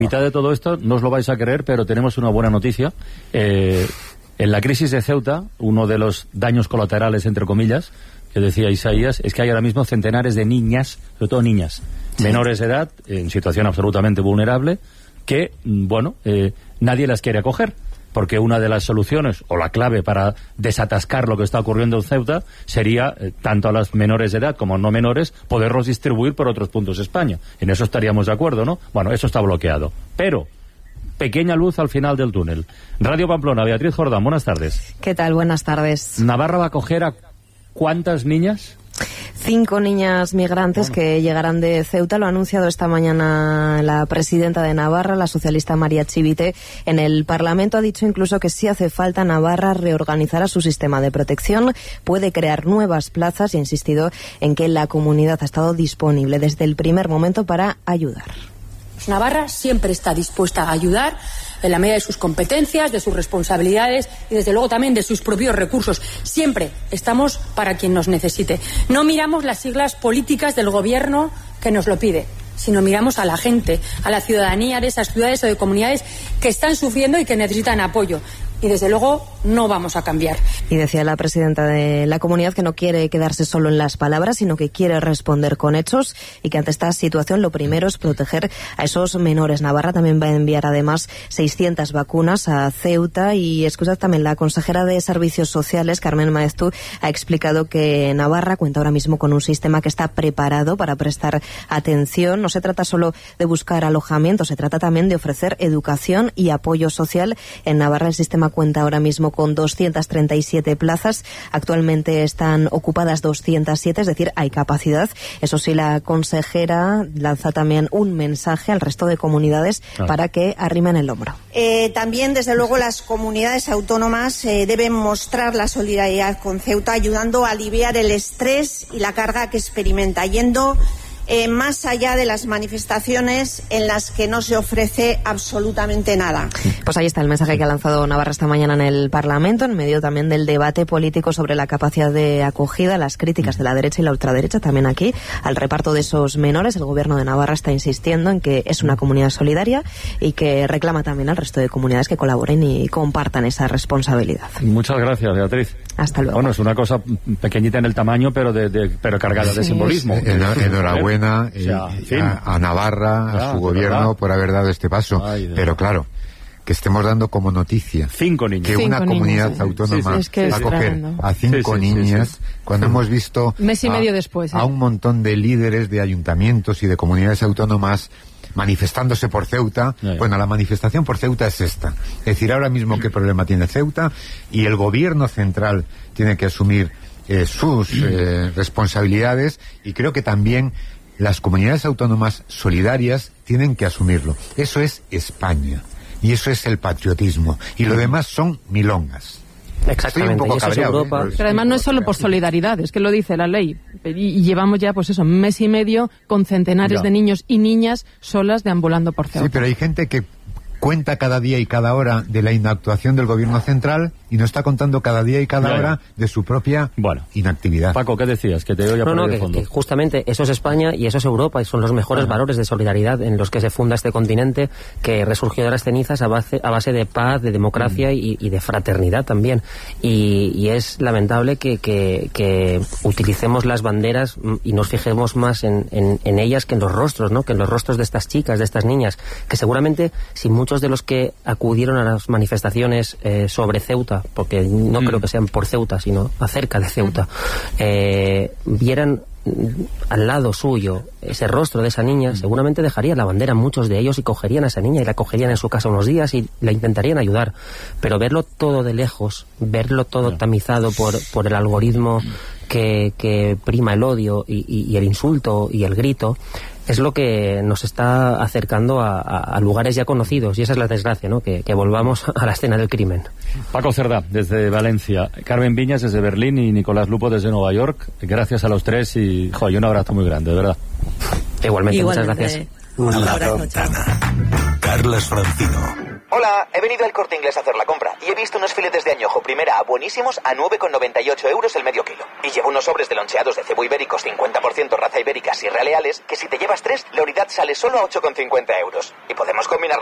mitad de todo esto, no os lo vais a creer, pero tenemos una buena noticia. En la crisis de Ceuta, uno de los daños colaterales, entre comillas, que decía Isaías, es que hay ahora mismo centenares de niñas, sobre todo niñas, menores de edad, en situación absolutamente vulnerable, que, nadie las quiere acoger. Porque una de las soluciones, o la clave para desatascar lo que está ocurriendo en Ceuta, sería, tanto a las menores de edad como no menores, poderlos distribuir por otros puntos de España. En eso estaríamos de acuerdo, ¿no? Bueno, eso está bloqueado. Pero, pequeña luz al final del túnel. Radio Pamplona, Beatriz Jordán, buenas tardes. ¿Qué tal? Buenas tardes. ¿Navarra va a acoger a cuántas niñas? 5 niñas migrantes que llegarán de Ceuta. Lo ha anunciado esta mañana la presidenta de Navarra, la socialista María Chivite. En el Parlamento ha dicho incluso que si hace falta, Navarra reorganizará su sistema de protección, puede crear nuevas plazas y ha insistido en que la comunidad ha estado disponible desde el primer momento para ayudar. Navarra siempre está dispuesta a ayudar en la medida de sus competencias, de sus responsabilidades y desde luego también de sus propios recursos. Siempre estamos para quien nos necesite. No miramos las siglas políticas del gobierno que nos lo pide, sino miramos a la gente, a la ciudadanía de esas ciudades o de comunidades que están sufriendo y que necesitan apoyo. Y desde luego no vamos a cambiar. Y decía la presidenta de la comunidad que no quiere quedarse solo en las palabras, sino que quiere responder con hechos y que ante esta situación lo primero es proteger a esos menores. Navarra también va a enviar además 600 vacunas a Ceuta y escuchad también la consejera de Servicios Sociales, Carmen Maeztu, ha explicado que Navarra cuenta ahora mismo con un sistema que está preparado para prestar atención. No se trata solo de buscar alojamiento, se trata también de ofrecer educación y apoyo social. En Navarra el sistema cuenta ahora mismo con 237 plazas. Actualmente están ocupadas 207, es decir, hay capacidad. Eso sí, la consejera lanza también un mensaje al resto de comunidades para que arrimen el hombro. También, desde luego, las comunidades autónomas deben mostrar la solidaridad con Ceuta, ayudando a aliviar el estrés y la carga que experimenta, yendo más allá de las manifestaciones en las que no se ofrece absolutamente nada. Pues ahí está el mensaje que ha lanzado Navarra esta mañana en el Parlamento, en medio también del debate político sobre la capacidad de acogida, las críticas de la derecha y la ultraderecha también aquí al reparto de esos menores. El gobierno de Navarra está insistiendo en que es una comunidad solidaria y que reclama también al resto de comunidades que colaboren y compartan esa responsabilidad. Muchas gracias, Beatriz. Hasta luego. Bueno, es una cosa pequeñita en el tamaño, pero cargada de simbolismo. Enhorabuena a Navarra, a su gobierno, por haber dado este paso. Pero claro, que estemos dando como noticia 5 niños. Que una comunidad autónoma va a coger a 5 niñas, cuando hemos visto mes y medio después, a un montón de líderes de ayuntamientos y de comunidades autónomas manifestándose por Ceuta. Bueno, la manifestación por Ceuta es esta. Es decir, ahora mismo qué problema tiene Ceuta y el gobierno central tiene que asumir sus responsabilidades, y creo que también las comunidades autónomas solidarias tienen que asumirlo. Eso es España y eso es el patriotismo, y lo demás son milongas. Exactamente. Estoy un poco cabreado, pero además no es solo por solidaridad, es que lo dice la ley. Y llevamos ya, pues eso, mes y medio con centenares de niños y niñas solas deambulando por Ceuta. Sí, pero hay gente que cuenta cada día y cada hora de la inactuación del gobierno central y no está contando cada día y cada hora de su propia inactividad. Paco, ¿qué decías? Que te oía por el fondo. Que justamente eso es España y eso es Europa, y son los mejores valores de solidaridad en los que se funda este continente, que resurgió de las cenizas a base de paz, de democracia y de fraternidad también. Y es lamentable que utilicemos las banderas y nos fijemos más en ellas que en los rostros, ¿no? Que en los rostros de estas chicas, de estas niñas, que seguramente si muchos de los que acudieron a las manifestaciones sobre Ceuta, porque no creo que sean por Ceuta, sino acerca de Ceuta, vieran al lado suyo ese rostro de esa niña, seguramente dejarían la bandera muchos de ellos y cogerían a esa niña y la cogerían en su casa unos días y la intentarían ayudar. Pero verlo todo de lejos, verlo todo tamizado por el algoritmo que prima el odio y el insulto y el grito, es lo que nos está acercando a lugares ya conocidos, y esa es la desgracia, ¿no? Que volvamos a la escena del crimen. Paco Cerdá, desde Valencia, Carmen Viñas desde Berlín y Nicolás Lupo desde Nueva York. Gracias a los tres y un abrazo muy grande, de verdad. Igualmente. Muchas gracias. La Ventana. Carlas Francino. Hola, he venido al Corte Inglés a hacer la compra y he visto unos filetes de añojo primera a buenísimos a 9,98 euros el medio kilo. Y llevo unos sobres de loncheados de cebo ibéricos 50% raza ibérica Sierra Leales que si te llevas 3, la unidad sale solo a 8,50 euros. Y podemos combinar